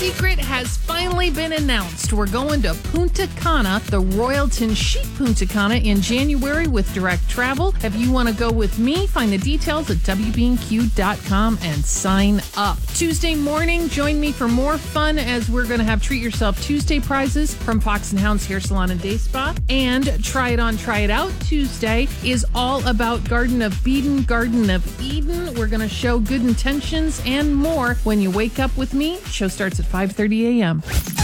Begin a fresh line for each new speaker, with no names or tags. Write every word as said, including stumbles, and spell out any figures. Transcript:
secret has finally been announced. We're going to Punta Cana, the Royalton Chic Punta Cana in January with direct travel. If you want to go with me, find the details at W B N Q dot com and sign up. Tuesday morning, join me for more fun as we're going to have Treat Yourself Tuesday prizes from Fox and Hounds Hair Salon and Day Spa. And Try It On, Try It Out Tuesday is all about Garden of Beeden, Garden of Eden. We're going to show good intentions and more when you wake up with me. Show starts at five thirty a.m.